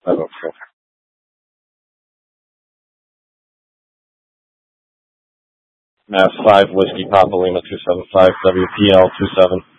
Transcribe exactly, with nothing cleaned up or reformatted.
I vote for. Mass five Whiskey Papa Lima two seven five W P L two seven.